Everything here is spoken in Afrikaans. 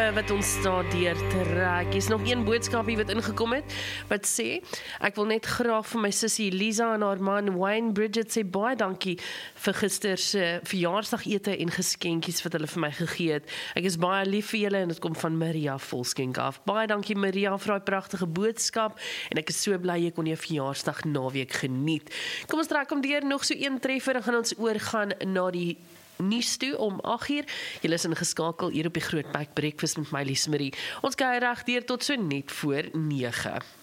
Wat ons daardeur trek. Hier is nog een boodskapie wat ingekom het, wat sê, ek wil net graag vir my sussie Lisa en haar man Wayne Bridget sê baie dankie vir gister se verjaarsdagete en geskenkies wat hulle vir my gegee het. Ek is baie lief vir julle en dit kom van Maria Volskenk af. Baie dankie Maria vir daai pragtige boodskap en ek is so bly jy kon jou verjaarsdag naweek geniet. Kom ons trek om deur nog so een treffer en gaan ons oorgaan na die nuus toe om 8uur. Julle is ingeskakel hier op die Grootbek Breakfast met my Lies Marie. Ons kuier reg deur tot so net voor 9.